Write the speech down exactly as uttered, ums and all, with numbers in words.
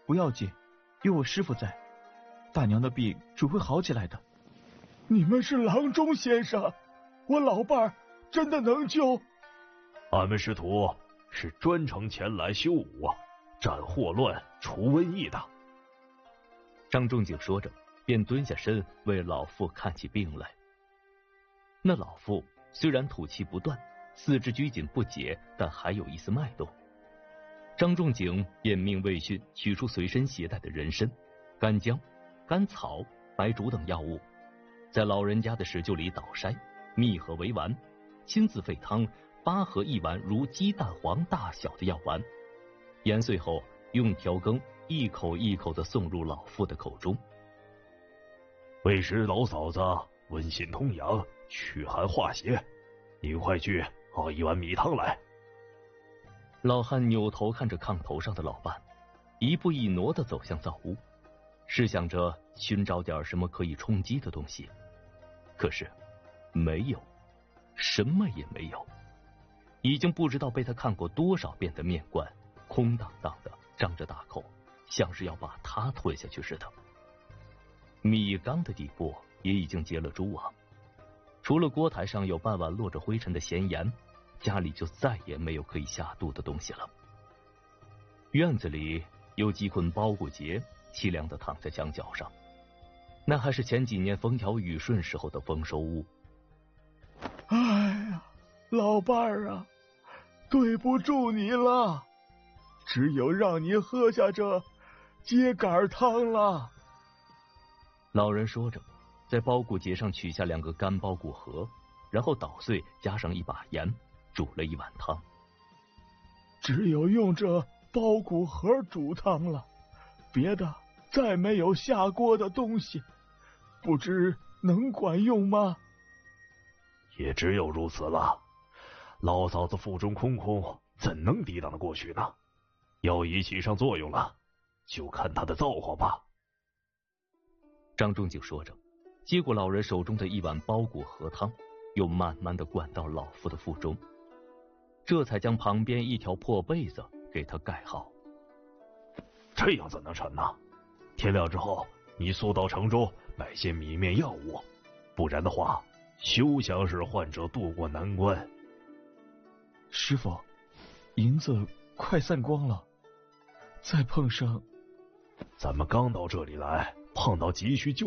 不要紧，有我师傅在，大娘的病准会好起来的。 你们是郎中先生，我老伴儿真的能救？ 俺们师徒是专程前来修武、斩祸乱、除瘟疫的。 张仲景说着，便蹲下身为老妇看起病来。那老妇虽然吐气不断，四肢拘紧不解，但还有一丝脉动。张仲景便命魏逊取出随身携带的人参、干姜、甘草、白术等药物，在老人家的石臼里捣筛，密合为丸，亲自沸汤，八合一丸如鸡蛋黄大小的药丸，研碎后用调羹一口一口的送入老妇的口中。 为使老嫂子温心通阳，驱寒化邪，你快去熬一碗米汤来。 老汉扭头看着炕头上的老伴，一步一挪的走向灶屋，试想着寻找点什么可以充饥的东西，可是没有，什么也没有。已经不知道被他看过多少遍的面罐空荡荡的张着大口，像是要把他吞下去似的。米缸的底部也已经结了蛛网，除了锅台上有半碗落着灰尘的咸盐，家里就再也没有可以下肚的东西了。院子里有几捆包谷节凄凉的躺在墙角上，那还是前几年风调雨顺时候的丰收屋。 哎呀，老伴儿啊，对不住你了，只有让你喝下这秸秆汤了。 老人说着，在包谷节上取下两个干包谷核，然后捣碎，加上一把盐，煮了一碗汤。 只有用这包谷核煮汤了，别的再没有下锅的东西，不知能管用吗？ 也只有如此了，老嫂子腹中空空，怎能抵挡得过去呢？药已起上作用了，就看他的造化吧。 张仲景说着，接过老人手中的一碗包谷核汤，又慢慢的灌到老妇的腹中，这才将旁边一条破被子给他盖好。 这样怎能成呢？天亮之后，你速到城中买些米面药物，不然的话，休想使患者渡过难关。 师傅，银子快散光了，再碰上…… 咱们刚到这里来，碰到急需救